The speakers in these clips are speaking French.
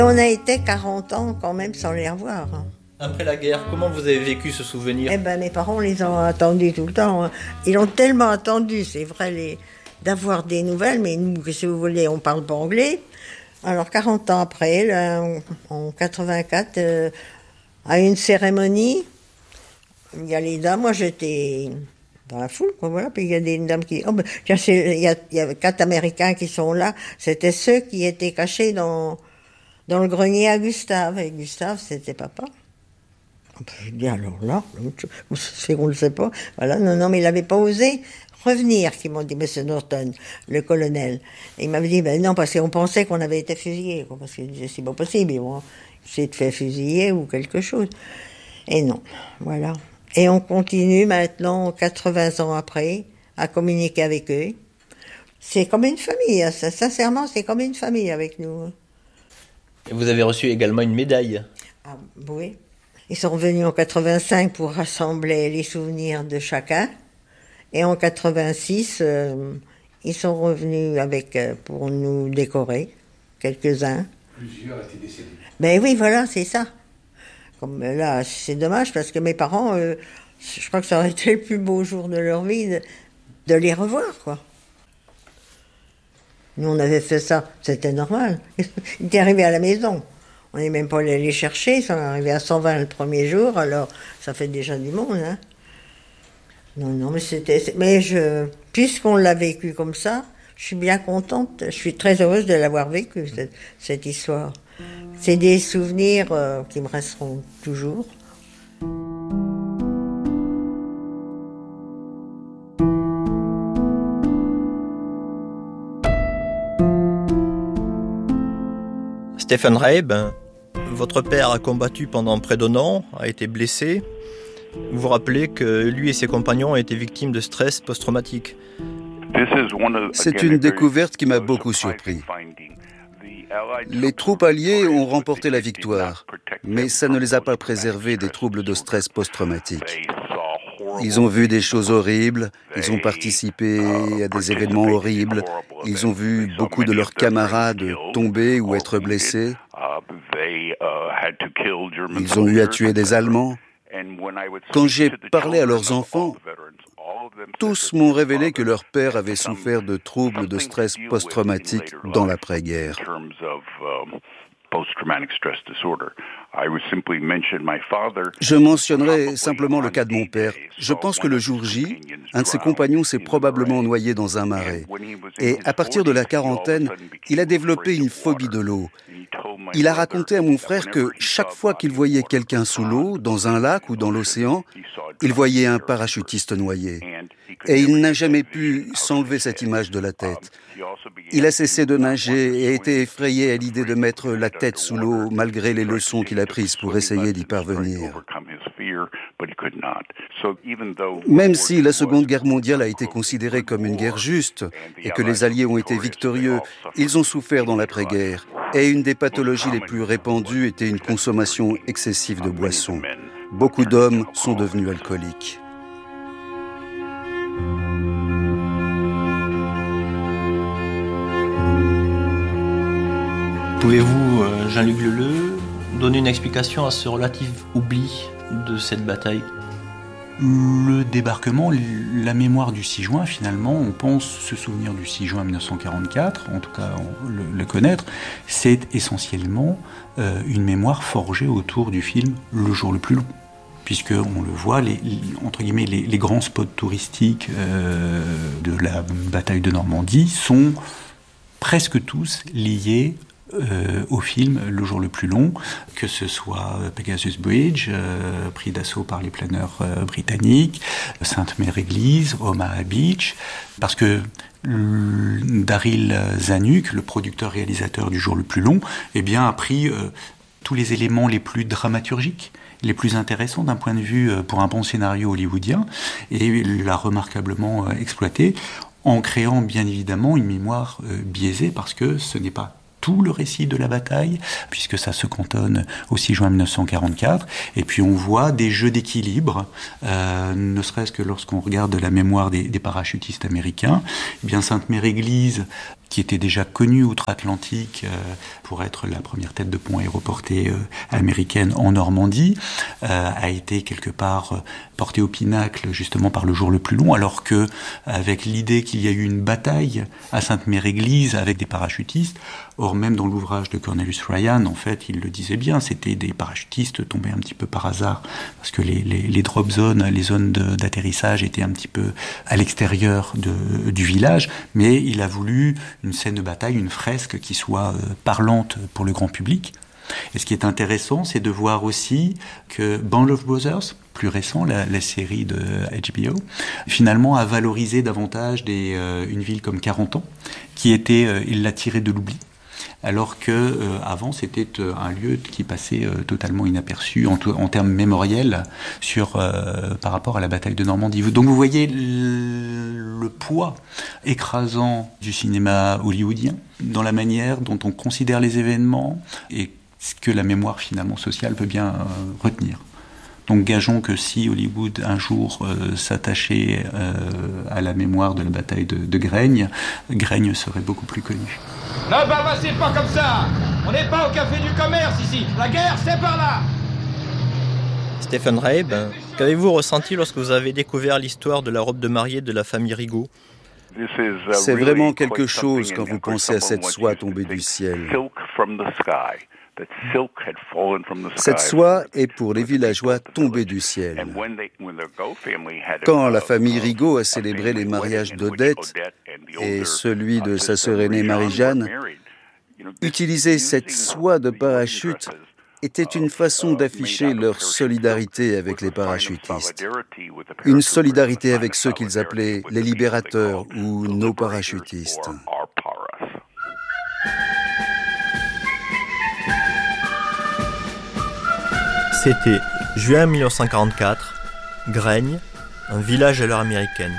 On a été 40 ans quand même sans les revoir. Après la guerre, comment vous avez vécu ce souvenir ? Eh ben, mes parents les ont attendus tout le temps. Ils ont tellement attendu, c'est vrai, d'avoir des nouvelles, mais nous, si vous voulez, on parle pas anglais. Alors 40 ans après, là, en 84, à une cérémonie, il y a les dames, moi j'étais dans la foule, quoi, voilà, puis il y a des dames qui... Oh, ben, tiens, il y a 4 Américains qui sont là, c'était ceux qui étaient cachés dans le grenier à Gustave, et Gustave, c'était papa. Je dis alors là, c'est qu'on ne le sait pas. Voilà, non, mais il n'avait pas osé revenir, qu'ils m'ont dit, Monsieur Norton, le colonel. Et il m'avait dit, ben non, parce qu'on pensait qu'on avait été fusillés, quoi, parce que c'est pas possible, bon, c'est de faire fusiller ou quelque chose. Et non, voilà. Et on continue maintenant, 80 ans après, à communiquer avec eux. C'est comme une famille, ça, sincèrement, c'est comme une famille avec nous. Et vous avez reçu également une médaille. Ah, oui. Ils sont revenus en 85 pour rassembler les souvenirs de chacun. Et en 86, ils sont revenus pour nous décorer, quelques-uns. Plusieurs étaient décédés. Ben oui, voilà, c'est ça. Comme là, c'est dommage parce que mes parents, je crois que ça aurait été le plus beau jour de leur vie de les revoir, quoi. Nous, on avait fait ça, c'était normal. Ils étaient arrivés à la maison. On n'est même pas allé les chercher, ils sont arrivés à 120 le premier jour, alors ça fait déjà du monde, hein. Non, mais puisqu'on l'a vécu comme ça, je suis bien contente, je suis très heureuse de l'avoir vécu, cette histoire. C'est des souvenirs qui me resteront toujours. Stephen Reib, votre père a combattu pendant près d'un an, a été blessé. Vous vous rappelez que lui et ses compagnons ont été victimes de stress post-traumatique. C'est une découverte qui m'a beaucoup surpris. Les troupes alliées ont remporté la victoire, mais ça ne les a pas préservés des troubles de stress post-traumatique. Ils ont vu des choses horribles, ils ont participé à des événements horribles, ils ont vu beaucoup de leurs camarades tomber ou être blessés, ils ont eu à tuer des Allemands. Quand j'ai parlé à leurs enfants, tous m'ont révélé que leur père avait souffert de troubles de stress post-traumatique dans l'après-guerre. Je mentionnerai simplement le cas de mon père. Je pense que le jour J, un de ses compagnons s'est probablement noyé dans un marais. Et à partir de la quarantaine, il a développé une phobie de l'eau. Il a raconté à mon frère que chaque fois qu'il voyait quelqu'un sous l'eau, dans un lac ou dans l'océan, il voyait un parachutiste noyé. Et il n'a jamais pu s'enlever cette image de la tête. Il a cessé de nager et a été effrayé à l'idée de mettre la tête sous l'eau malgré les leçons qu'il a prises pour essayer d'y parvenir. Même si la Seconde Guerre mondiale a été considérée comme une guerre juste et que les Alliés ont été victorieux, ils ont souffert dans l'après-guerre. Et une des pathologies les plus répandues était une consommation excessive de boissons. Beaucoup d'hommes sont devenus alcooliques. Pouvez-vous, Jean-Luc Leleu, donner une explication à ce relatif oubli de cette bataille ? Le débarquement, la mémoire du 6 juin, finalement, on pense se souvenir du 6 juin 1944, en tout cas le connaître, c'est essentiellement une mémoire forgée autour du film Le jour le plus long. Puisqu'on le voit, entre guillemets, les grands spots touristiques de la bataille de Normandie sont presque tous liés au film Le jour le plus long, que ce soit Pegasus Bridge, pris d'assaut par les planeurs britanniques, Sainte-Mère-Église, Omaha Beach, parce que Daryl Zanuck, le producteur-réalisateur du jour le plus long, eh bien, a pris tous les éléments les plus dramaturgiques, les plus intéressants d'un point de vue pour un bon scénario hollywoodien, et l'a remarquablement exploité, en créant bien évidemment une mémoire biaisée, parce que ce n'est pas tout le récit de la bataille, puisque ça se cantonne au 6 juin 1944, et puis on voit des jeux d'équilibre, ne serait-ce que lorsqu'on regarde la mémoire des parachutistes américains. Eh bien, Sainte-Mère-Église qui était déjà connue outre-Atlantique pour être la première tête de pont aéroportée américaine en Normandie, a été quelque part portée au pinacle justement par le jour le plus long, alors que avec l'idée qu'il y a eu une bataille à Sainte-Mère-Église avec des parachutistes. Or, même dans l'ouvrage de Cornelius Ryan, en fait, il le disait bien, c'était des parachutistes tombés un petit peu par hasard, parce que les drop zones, les zones d'atterrissage étaient un petit peu à l'extérieur du village, mais il a voulu une scène de bataille, une fresque qui soit parlante pour le grand public. Et ce qui est intéressant, c'est de voir aussi que Band of Brothers, plus récent, la série de HBO, finalement a valorisé davantage une ville comme Carentan, qui était, il l'a tirée de l'oubli. Alors que avant c'était un lieu qui passait totalement inaperçu en termes mémoriels par rapport à la bataille de Normandie. Donc vous voyez le poids écrasant du cinéma hollywoodien dans la manière dont on considère les événements et ce que la mémoire finalement sociale peut bien retenir. Donc gageons que si Hollywood un jour s'attachait à la mémoire de la bataille de Graigne, Graigne serait beaucoup plus connu. Ne bavassez pas comme ça! On n'est pas au café du commerce ici! La guerre, c'est par là! Stephen Rabe, qu'avez-vous ressenti lorsque vous avez découvert l'histoire de la robe de mariée de la famille Rigaud? C'est vraiment quelque chose quand vous pensez à cette soie tombée du ciel. Cette soie est pour les villageois tombée du ciel. Quand la famille Rigaud a célébré les mariages d'Odette et celui de sa sœur aînée Marie-Jeanne, utiliser cette soie de parachute était une façon d'afficher leur solidarité avec les parachutistes. Une solidarité avec ceux qu'ils appelaient les libérateurs ou nos parachutistes. C'était juin 1944, Graigne, un village à l'heure américaine.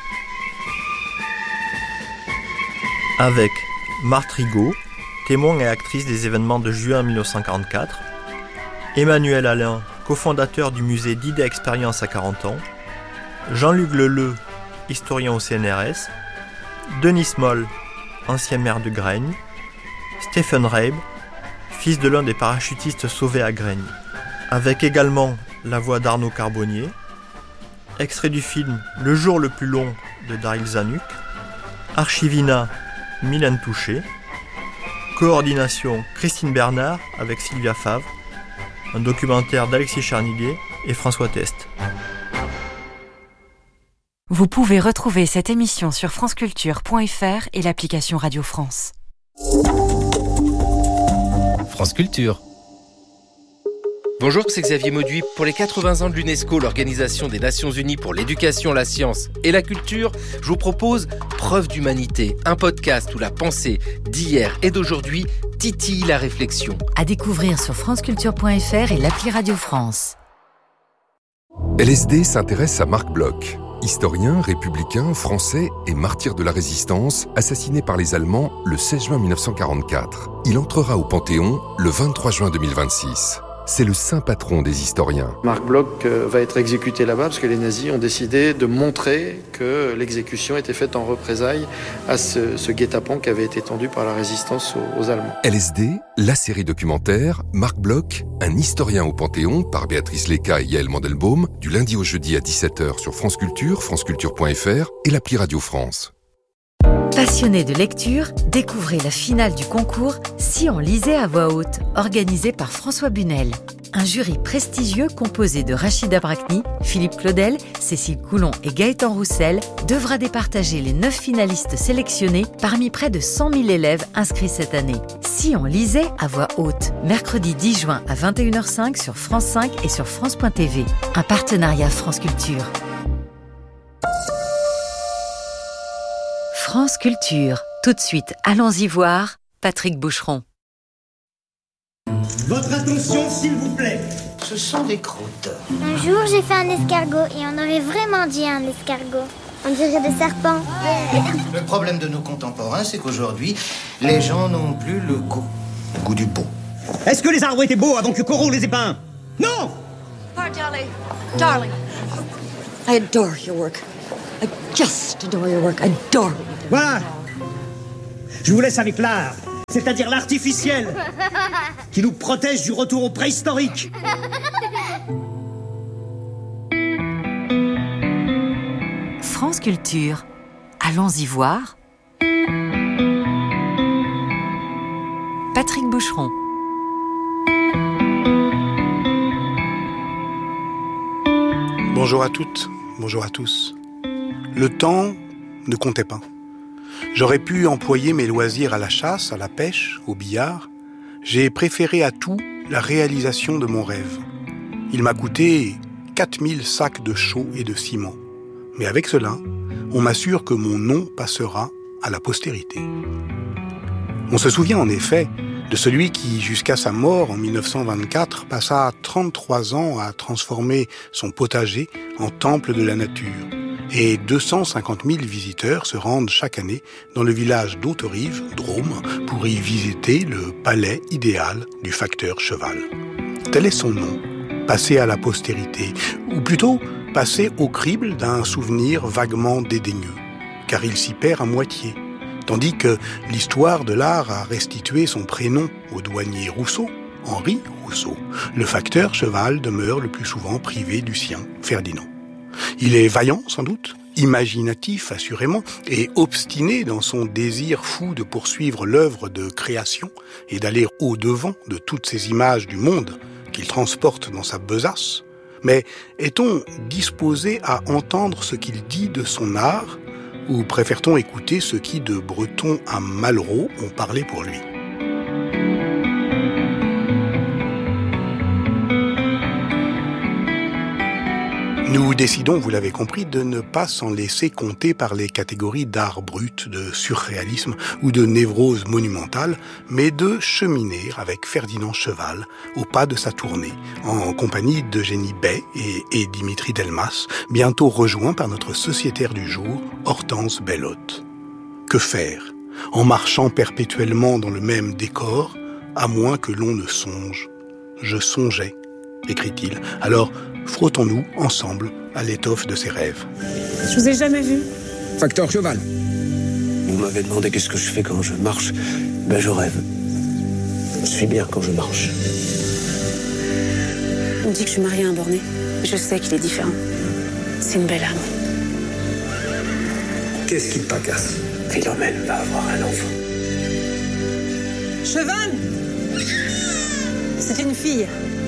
Avec Marthe Rigaud, témoin et actrice des événements de juin 1944, Emmanuel Alain, cofondateur du musée d'Idées Expérience à 40 ans, Jean-Luc Leleu, historien au CNRS, Denis Moll, ancien maire de Graigne, Stephen Rabe, fils de l'un des parachutistes sauvés à Graigne. Avec également la voix d'Arnaud Carbonnier, extrait du film Le jour le plus long de Daryl Zanuck, Archivina, Mylène Touché, coordination Christine Bernard avec Sylvia Favre, un documentaire d'Alexis Charniguet et François Test. Vous pouvez retrouver cette émission sur franceculture.fr et l'application Radio France. France Culture. Bonjour, c'est Xavier Mauduit. Pour les 80 ans de l'UNESCO, l'Organisation des Nations Unies pour l'éducation, la science et la culture, je vous propose Preuve d'humanité, un podcast où la pensée d'hier et d'aujourd'hui titille la réflexion. À découvrir sur franceculture.fr et l'appli Radio France. LSD s'intéresse à Marc Bloch, historien, républicain, français et martyr de la résistance, assassiné par les Allemands le 16 juin 1944. Il entrera au Panthéon le 23 juin 2026. C'est le saint patron des historiens. Marc Bloch va être exécuté là-bas parce que les nazis ont décidé de montrer que l'exécution était faite en représailles à ce guet-apens qui avait été tendu par la résistance aux Allemands. LSD, la série documentaire, Marc Bloch, un historien au Panthéon, par Béatrice Léca et Yael Mandelbaum, du lundi au jeudi à 17h sur France Culture, franceculture.fr et l'appli Radio France. Passionné de lecture, découvrez la finale du concours Si on lisait à voix haute, organisé par François Bunel. Un jury prestigieux composé de Rachida Brakni, Philippe Claudel, Cécile Coulon et Gaëtan Roussel devra départager les 9 finalistes sélectionnés parmi près de 100 000 élèves inscrits cette année. Si on lisait à voix haute, mercredi 10 juin à 21h05 sur France 5 et sur France.tv. Un partenariat France Culture. France Culture. Tout de suite, allons-y voir Patrick Boucheron. Votre attention, s'il vous plaît. Ce sont des croûtes. Un jour, j'ai fait un escargot et on aurait vraiment dit un escargot. On dirait des serpents. Le problème de nos contemporains, c'est qu'aujourd'hui, les gens n'ont plus le goût du beau. Est-ce que les arbres étaient beaux avant que Corot les ait peints? Non! Oh, darling, I adore your work. I just adore your work. Adore. Voilà. Je vous laisse avec l'art, c'est-à-dire l'artificiel, qui nous protège du retour au préhistorique. France Culture. Allons-y voir. Patrick Boucheron. Bonjour à toutes, bonjour à tous. Le temps ne comptait pas. J'aurais pu employer mes loisirs à la chasse, à la pêche, au billard. J'ai préféré à tout la réalisation de mon rêve. Il m'a coûté 4000 sacs de chaux et de ciment. Mais avec cela, on m'assure que mon nom passera à la postérité. On se souvient en effet de celui qui, jusqu'à sa mort en 1924, passa 33 ans à transformer son potager en temple de la nature. Et 250 000 visiteurs se rendent chaque année dans le village d'Haute-Rive, Drôme, pour y visiter le palais idéal du facteur Cheval. Tel est son nom, passé à la postérité, ou plutôt passé au crible d'un souvenir vaguement dédaigneux, car il s'y perd à moitié. Tandis que l'histoire de l'art a restitué son prénom au douanier Rousseau, Henri Rousseau, le facteur Cheval demeure le plus souvent privé du sien, Ferdinand. Il est vaillant, sans doute, imaginatif, assurément, et obstiné dans son désir fou de poursuivre l'œuvre de création et d'aller au-devant de toutes ces images du monde qu'il transporte dans sa besace. Mais est-on disposé à entendre ce qu'il dit de son art, ou préfère-t-on écouter ce qui, de Breton à Malraux, ont parlé pour lui ? Nous décidons, vous l'avez compris, de ne pas s'en laisser compter par les catégories d'art brut, de surréalisme ou de névrose monumentale, mais de cheminer avec Ferdinand Cheval au pas de sa tournée, en compagnie d'Eugénie Bay et Dimitri Delmas, bientôt rejoints par notre sociétaire du jour, Hortense Bellotte. Que faire, en marchant perpétuellement dans le même décor, à moins que l'on ne songe ? Je songeais, écrit-il. Alors, frottons-nous ensemble à l'étoffe de ses rêves. Je vous ai jamais vu. Facteur Cheval. Vous m'avez demandé qu'est-ce que je fais quand je marche. Ben je rêve. Je suis bien quand je marche. On dit que je suis mariée à un borné. Je sais qu'il est différent. C'est une belle âme. Qu'est-ce qui te pacasse ? Philomène va avoir un enfant. Cheval ! C'est une fille.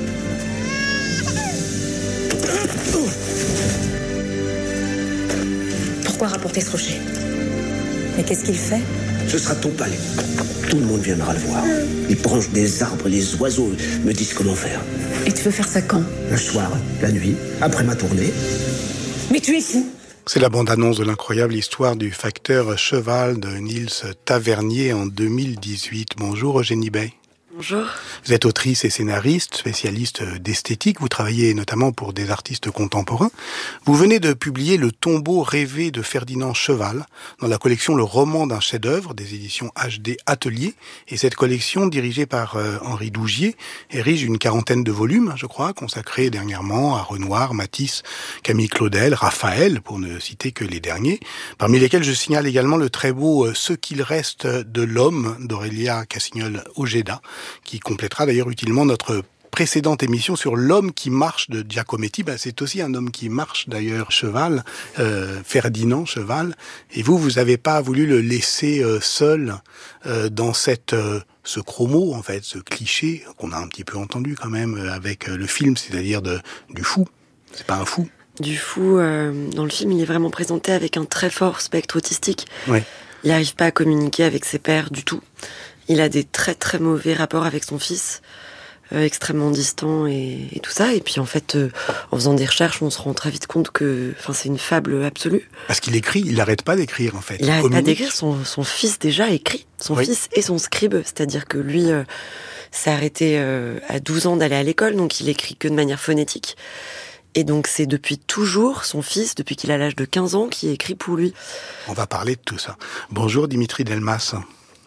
Pourquoi rapporter ce rocher ? Mais qu'est-ce qu'il fait ? Ce sera ton palais. Tout le monde viendra le voir. Les branches des arbres, les oiseaux me disent comment faire. Et tu veux faire ça quand ? Le soir, la nuit, après ma tournée. Mais tu es fou ! C'est la bande-annonce de l'incroyable histoire du facteur Cheval de Niels Tavernier en 2018. Bonjour Eugénie Bay. Bonjour. Vous êtes autrice et scénariste, spécialiste d'esthétique. Vous travaillez notamment pour des artistes contemporains. Vous venez de publier Le tombeau rêvé de Ferdinand Cheval dans la collection Le roman d'un chef-d'œuvre des éditions HD Atelier. Et cette collection, dirigée par Henri Dougier, érige une quarantaine de volumes, je crois, consacrés dernièrement à Renoir, Matisse, Camille Claudel, Raphaël, pour ne citer que les derniers, parmi lesquels je signale également le très beau Ce qu'il reste de l'homme d'Aurélia Cassignol-Ojeda, qui complétera d'ailleurs utilement notre précédente émission sur l'homme qui marche de Giacometti. C'est aussi un homme qui marche d'ailleurs, Cheval, Ferdinand Cheval. Et vous n'avez pas voulu le laisser seul dans ce chromo, en fait, ce cliché qu'on a un petit peu entendu quand même avec le film, c'est-à-dire du fou. C'est pas un fou. Du fou, dans le film, il est vraiment présenté avec un très fort spectre autistique. Ouais. Il n'arrive pas à communiquer avec ses pairs du tout. Il a des très très mauvais rapports avec son fils, extrêmement distants et tout ça. Et puis en fait, en faisant des recherches, on se rend très vite compte que c'est une fable absolue. Parce qu'il écrit, il n'arrête pas d'écrire en fait. Il n'arrête pas d'écrire, son fils déjà écrit. Son fils et son scribe, c'est-à-dire que lui s'est arrêté à 12 ans d'aller à l'école, donc il écrit que de manière phonétique. Et donc c'est depuis toujours son fils, depuis qu'il a l'âge de 15 ans, qui écrit pour lui. On va parler de tout ça. Bonjour Dimitri Delmas.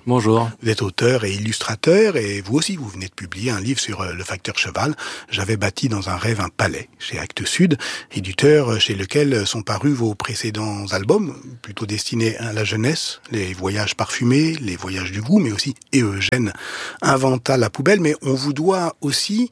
Bonjour. Vous êtes auteur et illustrateur, et vous aussi, vous venez de publier un livre sur le facteur cheval. J'avais bâti dans un rêve un palais, chez Actes Sud, éditeur chez lequel sont parus vos précédents albums, plutôt destinés à la jeunesse, les voyages parfumés, les voyages du goût, mais aussi Et Eugène inventa la poubelle. Mais on vous doit aussi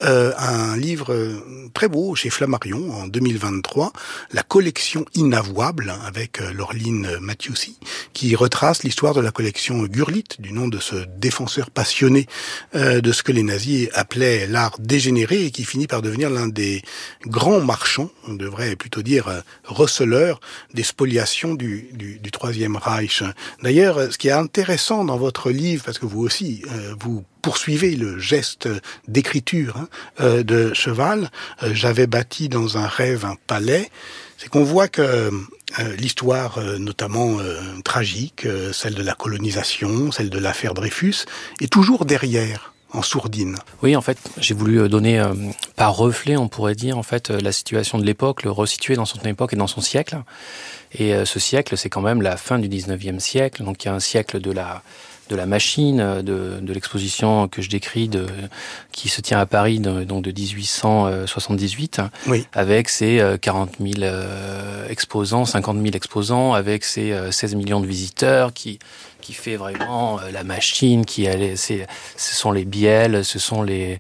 un livre très beau chez Flammarion en 2023, la collection Inavouable, avec Laureline Mathieusi, qui retrace l'histoire de la collection Gurlitt, du nom de ce défenseur passionné de ce que les nazis appelaient l'art dégénéré et qui finit par devenir l'un des grands marchands, on devrait plutôt dire receleurs, des spoliations du Troisième Reich. D'ailleurs, ce qui est intéressant dans votre livre, parce que vous aussi, vous poursuivez le geste d'écriture de Cheval, j'avais bâti dans un rêve un palais, c'est qu'on voit que l'histoire notamment tragique, celle de la colonisation, celle de l'affaire Dreyfus, est toujours derrière, en sourdine. Oui, en fait, j'ai voulu donner par reflet, on pourrait dire, en fait, la situation de l'époque, le resituer dans son époque et dans son siècle. Et ce siècle, c'est quand même la fin du 19e siècle, donc il y a un siècle de la machine, de l'exposition que je décris, qui se tient à Paris, donc de 1878, oui, avec ses 40 000 exposants, 50 000 exposants, avec ses 16 millions de visiteurs, qui fait vraiment la machine, ce sont les bielles, ce sont les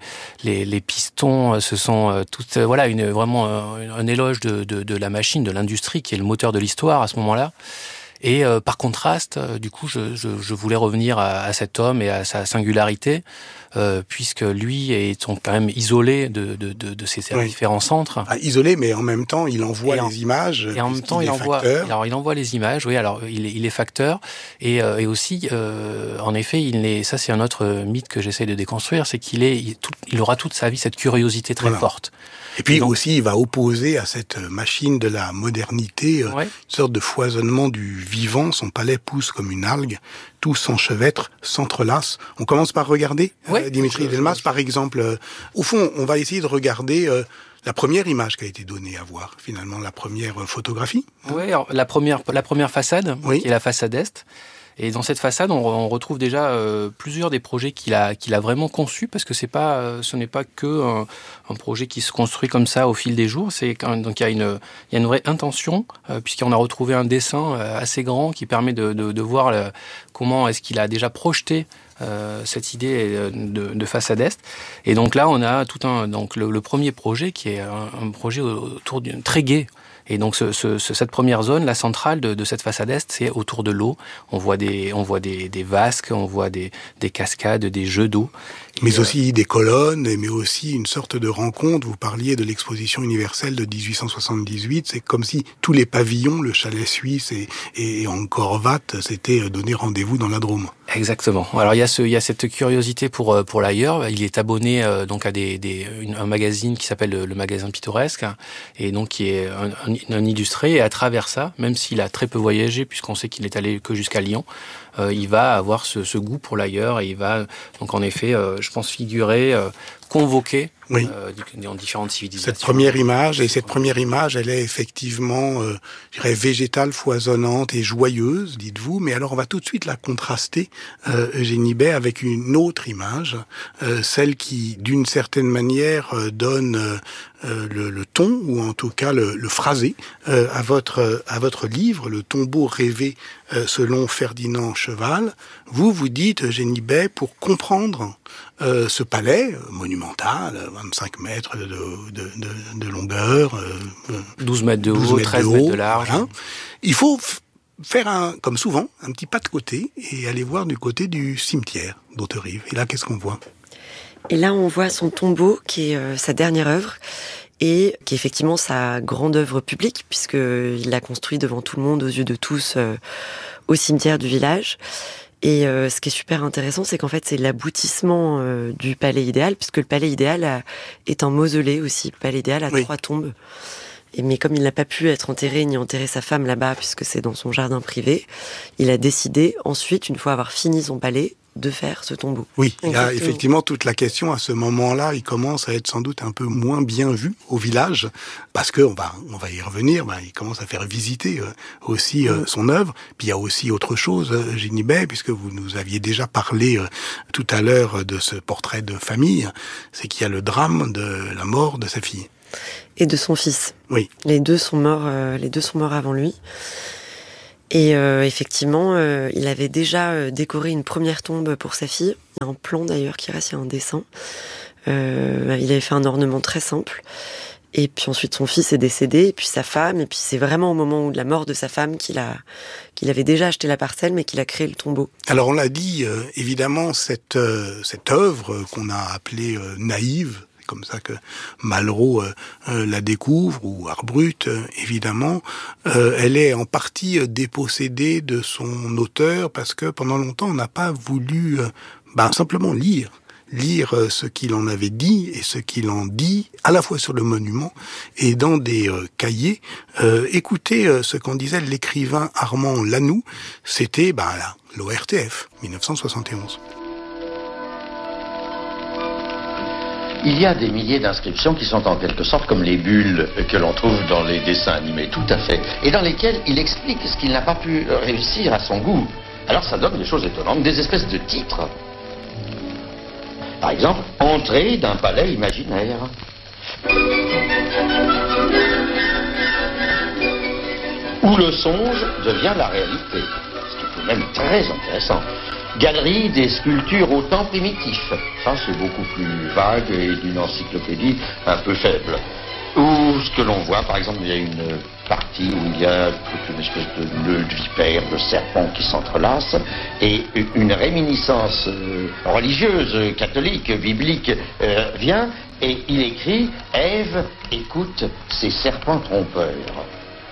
pistons, ce sont toutes, voilà, vraiment un éloge de la machine, de l'industrie, qui est le moteur de l'histoire à ce moment-là. Et par contraste, du coup, je voulais revenir à cet homme et à sa singularité, puisque lui est quand même isolé de ces différents centres. Ah, isolé, mais en même temps, il envoie les images. Et en même temps, il envoie les images. Oui, alors il est facteur, et aussi, en effet, ça c'est un autre mythe que j'essaie de déconstruire, c'est il aura toute sa vie cette curiosité très forte. Et puis aussi, il va opposer à cette machine de la modernité une sorte de foisonnement du vivant. Son palais pousse comme une algue, tout s'enchevêtre, s'entrelace. On commence par regarder Dimitri Delmas, par exemple. Au fond, on va essayer de regarder la première image qui a été donnée à voir, finalement, la première photographie. Oui, alors, la première façade, qui est la façade est. Et dans cette façade, on retrouve déjà plusieurs des projets qu'il a vraiment conçus, parce que ce n'est pas que un projet qui se construit comme ça au fil des jours. Donc il y a une vraie intention, puisqu'on a retrouvé un dessin assez grand qui permet de voir comment est-ce qu'il a déjà projeté cette idée de façade est. Et donc là, on a donc le premier projet qui est un projet autour d'une très gai. Et donc cette première zone, la centrale de cette façade est, c'est autour de l'eau. On voit des vasques, on voit des cascades, des jeux d'eau. Mais aussi des colonnes, mais aussi une sorte de rencontre. Vous parliez de l'exposition universelle de 1878. C'est comme si tous les pavillons, le chalet suisse et Angkor Wat, s'étaient donné rendez-vous dans la Drôme. Exactement. Alors il y a cette curiosité pour l'ailleurs. Il est abonné donc à un magazine qui s'appelle le Magazine Pittoresque, et donc qui est un illustré. Et à travers ça, même s'il a très peu voyagé, puisqu'on sait qu'il n'est allé que jusqu'à Lyon, il va avoir ce goût pour l'ailleurs, et il va donc en effet, je pense, figurer, convoquer dans différentes civilisations. Cette première image, elle est effectivement, je dirais, végétale, foisonnante et joyeuse, dites-vous, mais alors on va tout de suite la contraster, Eugénie Bay, avec une autre image, celle qui, d'une certaine manière, donne le ton, ou en tout cas le phrasé, à votre livre, Le tombeau rêvé selon Ferdinand Cheval. Vous dites, Eugénie Bay, pour comprendre ce palais monumental, 25 mètres de longueur, 12 mètres de haut, 13 mètres de large. Voilà. Il faut faire, comme souvent, un petit pas de côté et aller voir du côté du cimetière d'Hauterive. Et là, qu'est-ce qu'on voit ? Et là, on voit son tombeau, qui est sa dernière œuvre, et qui est effectivement sa grande œuvre publique, puisqu'il l'a construit devant tout le monde, aux yeux de tous, au cimetière du village. Et ce qui est super intéressant, c'est qu'en fait, c'est l'aboutissement du palais idéal, puisque le palais idéal est un mausolée aussi. Le palais idéal a 3 tombes. Mais comme il n'a pas pu être enterré, ni enterrer sa femme là-bas, puisque c'est dans son jardin privé, il a décidé ensuite, une fois avoir fini son palais, de faire ce tombeau. Oui, il y a effectivement toute la question à ce moment-là, il commence à être sans doute un peu moins bien vu au village, parce que on va y revenir, il commence à faire visiter aussi son œuvre. Puis il y a aussi autre chose, Ginny Bay, puisque vous nous aviez déjà parlé tout à l'heure de ce portrait de famille, c'est qu'il y a le drame de la mort de sa fille. Et de son fils. Oui. Les deux sont morts avant lui. Et effectivement, il avait déjà décoré une première tombe pour sa fille. Il y a un plan d'ailleurs qui reste, il y a un dessin. Il avait fait un ornement très simple. Et puis ensuite, son fils est décédé, et puis sa femme. Et puis c'est vraiment au moment de la mort de sa femme qu'il avait déjà acheté la parcelle, mais qu'il a créé le tombeau. Alors on l'a dit, évidemment, cette œuvre qu'on a appelée naïve, comme ça que Malraux la découvre, ou Arbrut, évidemment, elle est en partie dépossédée de son auteur, parce que pendant longtemps, on n'a pas voulu simplement lire ce qu'il en avait dit et ce qu'il en dit, à la fois sur le monument et dans des cahiers. Écoutez ce qu'en disait l'écrivain Armand Lanoux, c'était l'ORTF, 1971. Il y a des milliers d'inscriptions qui sont en quelque sorte comme les bulles que l'on trouve dans les dessins animés, tout à fait, et dans lesquelles il explique ce qu'il n'a pas pu réussir à son goût. Alors ça donne des choses étonnantes, des espèces de titres. Par exemple, entrée d'un palais imaginaire. Où le songe devient la réalité, ce qui est tout de même très intéressant. Galerie des sculptures au temps primitif. Ça, c'est beaucoup plus vague et d'une encyclopédie un peu faible. Ou ce que l'on voit, par exemple, il y a une partie où il y a toute une espèce de nœud de vipère, de serpent qui s'entrelacent, et une réminiscence religieuse, catholique, biblique vient, et il écrit « Ève écoute ces serpents trompeurs ».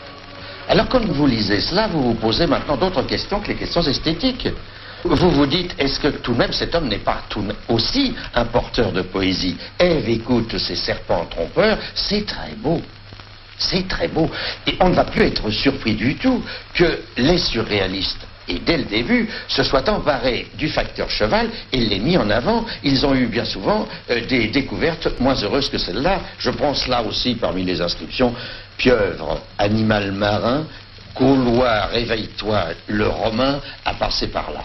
Alors quand vous lisez cela, vous vous posez maintenant d'autres questions que les questions esthétiques. Vous vous dites, est-ce que tout de même cet homme n'est pas aussi un porteur de poésie? Ève écoute ces serpents trompeurs, c'est très beau. C'est très beau. Et on ne va plus être surpris du tout que les surréalistes, et dès le début, se soient emparés du facteur cheval et l'aient mis en avant. Ils ont eu bien souvent des découvertes moins heureuses que celle-là. Je pense là aussi parmi les inscriptions, pieuvre, animal marin, Gaulois, réveille-toi, le Romain a passé par là.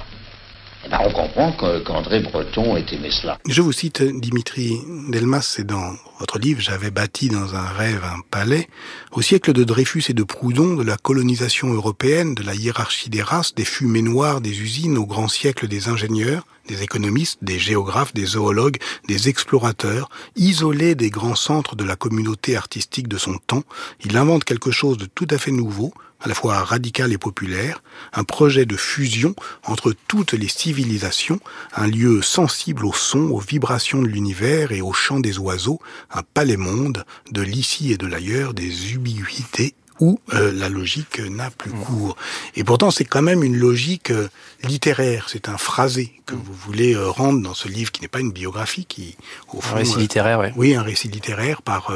On comprend qu'André Breton ait aimé cela. Je vous cite Dimitri Delmas, c'est dans votre livre « J'avais bâti dans un rêve un palais ». Au siècle de Dreyfus et de Proudhon, de la colonisation européenne, de la hiérarchie des races, des fumées noires des usines, au grand siècle des ingénieurs, des économistes, des géographes, des zoologues, des explorateurs, isolés des grands centres de la communauté artistique de son temps, il invente quelque chose de tout à fait nouveau, à la fois radical et populaire, un projet de fusion entre toutes les civilisations, un lieu sensible au son, aux vibrations de l'univers et au chant des oiseaux, un palais-monde de l'ici et de l'ailleurs, des ubiquités où la logique n'a plus cours. Et pourtant, c'est quand même une logique littéraire, c'est un phrasé que vous voulez rendre dans ce livre qui n'est pas une biographie, qui, au fond... Un récit littéraire, oui. Oui, un récit littéraire par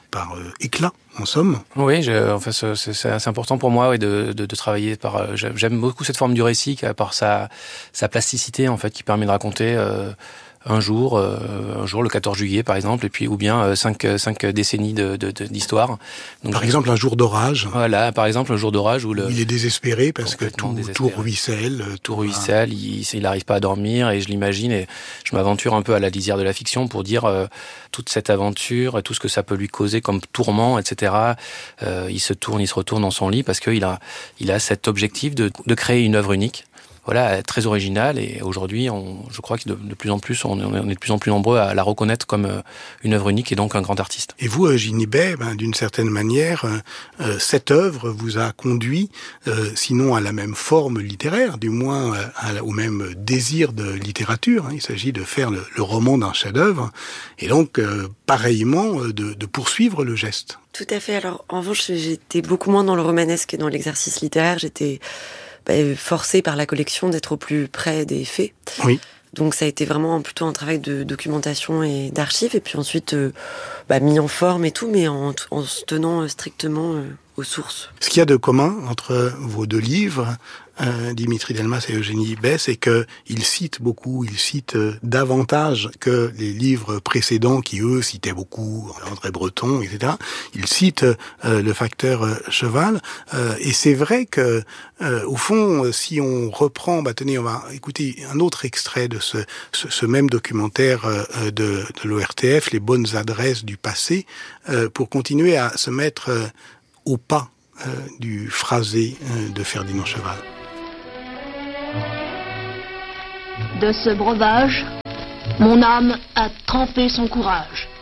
éclat, en somme. Oui, c'est important pour moi de travailler par... J'aime beaucoup cette forme du récit, par sa plasticité, en fait, qui permet de raconter... un jour, le 14 juillet par exemple, et puis ou bien 5 décennies d'histoire. Donc, par exemple, un jour d'orage. Voilà, par exemple, un jour d'orage où il est désespéré parce que tout ruisselle. Tout ruisselle, il n'arrive pas à dormir, et je l'imagine, et je m'aventure un peu à la lisière de la fiction pour dire toute cette aventure, tout ce que ça peut lui causer comme tourment, etc. Il se retourne dans son lit parce qu'il a cet objectif de créer une œuvre unique. Voilà, très originale, et aujourd'hui, je crois que de plus en plus, on est de plus en plus nombreux à la reconnaître comme une œuvre unique et donc un grand artiste. Et vous, Ginny Bay, d'une certaine manière, cette œuvre vous a conduit, sinon à la même forme littéraire, du moins au même désir de littérature. Il s'agit de faire le roman d'un chef-d'œuvre, et donc pareillement de poursuivre le geste. Tout à fait. Alors, en revanche, j'étais beaucoup moins dans le romanesque et dans l'exercice littéraire. J'étais forcé par la collection d'être au plus près des faits. Oui. Donc ça a été vraiment plutôt un travail de documentation et d'archives, et puis ensuite mis en forme et tout, mais en se tenant strictement aux sources. Ce qu'il y a de commun entre vos deux livres, Dimitri Delmas et Eugénie Bey, c'est qu'ils citent beaucoup, ils citent davantage que les livres précédents qui, eux, citaient beaucoup André Breton, etc. Ils citent le facteur cheval. Et c'est vrai que, au fond, si on reprend, tenez, on va écouter un autre extrait de ce même documentaire de l'ORTF, Les bonnes adresses du passé, pour continuer à se mettre au pas du phrasé de Ferdinand Cheval. De ce breuvage, mon âme a trempé son courage.